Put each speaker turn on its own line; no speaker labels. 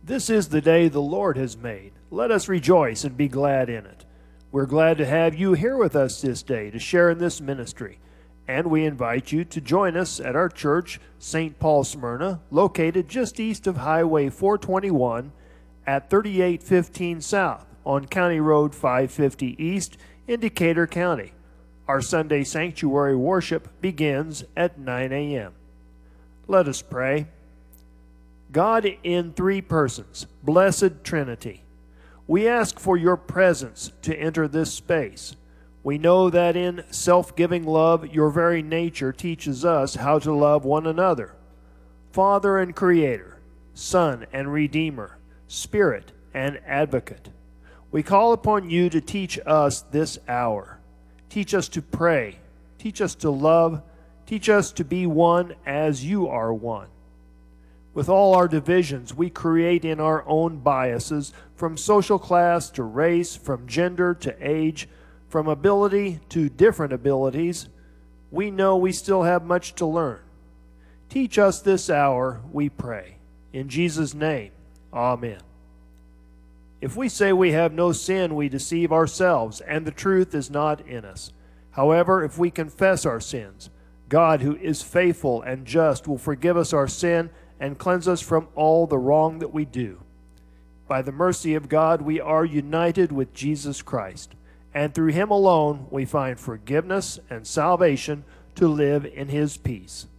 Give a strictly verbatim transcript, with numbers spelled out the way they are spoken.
This is the day the Lord has made. Let us rejoice and be glad in it. We're glad to have you here with us this day to share in this ministry. And we invite you to join us at our church, Saint Paul Smyrna, located just east of Highway four twenty-one at thirty-eight fifteen South on County Road five fifty East in Decatur County. Our Sunday sanctuary worship begins at nine a.m. Let us pray. God in three persons, blessed Trinity, we ask for your presence to enter this space. We know that in self-giving love, your very nature teaches us how to love one another. Father and Creator, Son and Redeemer, Spirit and Advocate, we call upon you to teach us this hour. Teach us to pray. Teach us to love. Teach us to be one as you are one. With all our divisions we create in our own biases, from social class to race, from gender to age, from ability to different abilities, we know we still have much to learn. Teach us this hour, we pray. In Jesus' name, amen. If we say we have no sin, we deceive ourselves, and the truth is not in us. However, if we confess our sins, God, who is faithful and just, will forgive us our sin and cleanse us from all the wrong that we do. By the mercy of God, we are united with Jesus Christ, and through him alone we find forgiveness and salvation to live in his peace.